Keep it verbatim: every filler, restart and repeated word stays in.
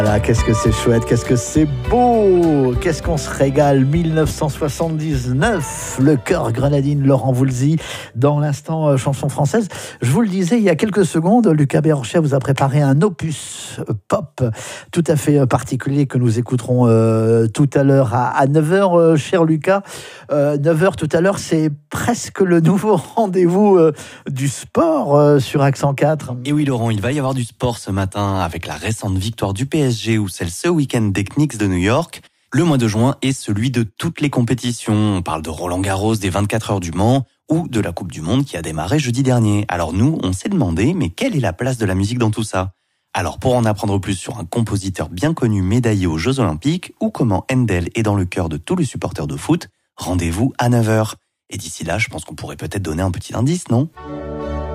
Voilà, qu'est-ce que c'est chouette, qu'est-ce que c'est beau, qu'est-ce qu'on se régale. Mille neuf cent soixante-dix-neuf, le chœur grenadine Laurent Voulzy dans l'instant euh, chanson française. Je vous le disais il y a quelques secondes, Lucas Béranchet vous a préparé un opus euh, pop tout à fait euh, particulier que nous écouterons euh, tout à l'heure à, à neuf heures, euh, cher Lucas. Euh, neuf heures tout à l'heure, c'est presque le nouveau rendez-vous euh, du sport euh, sur Accent quatre. Et oui Laurent, il va y avoir du sport ce matin avec la récente victoire du P S G ou celle ce week-end des Knicks de New York. Le mois de juin est celui de toutes les compétitions. On parle de Roland-Garros, des vingt-quatre heures du Mans ou de la Coupe du Monde qui a démarré jeudi dernier. Alors nous, on s'est demandé, mais quelle est la place de la musique dans tout ça ? Alors pour en apprendre plus sur un compositeur bien connu médaillé aux Jeux Olympiques ou comment Handel est dans le cœur de tous les supporters de foot, rendez-vous à neuf heures. Et d'ici là, je pense qu'on pourrait peut-être donner un petit indice, non ?